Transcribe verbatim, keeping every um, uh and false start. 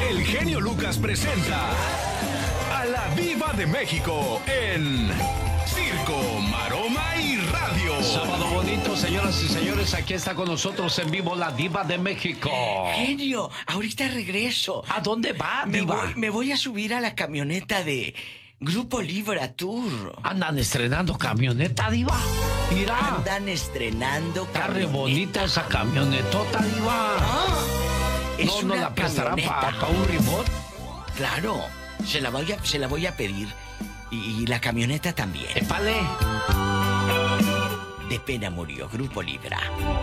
el genio Lucas presenta a la Diva de México en Circo, Maroma y Radio. Sábado bonito, señoras y señores, aquí está con nosotros en vivo la Diva de México. Genio, ahorita regreso. ¿A dónde va, Me Diva? voy, me voy a subir a la camioneta de Grupo Libra Tour. Andan estrenando camioneta, Diva. Mira. Andan estrenando Está re camioneta. bonita esa camionetota, Diva. Ah, es no, no una la prestarán para camioneta. pa un remote. Claro, se la voy a, se la voy a pedir. Y, y la camioneta también. Épale. De pena murió Grupo Libra.